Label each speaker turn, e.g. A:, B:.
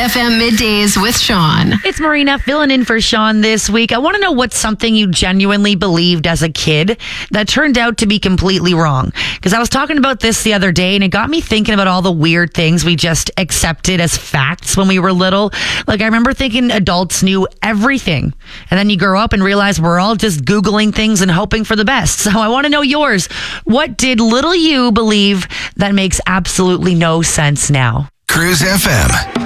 A: FM Middays with Sean.
B: It's Marina filling in for Sean this week. I want to know what's something you genuinely believed as a kid that turned out to be completely wrong. Because I was talking about this the other day and it got me thinking about all the weird things we just accepted as facts when we were little. Like I remember thinking adults knew everything. And then you grow up and realize we're all just Googling things and hoping for the best. So I want to know yours. What did little you believe that makes absolutely no sense now?
C: Cruise FM.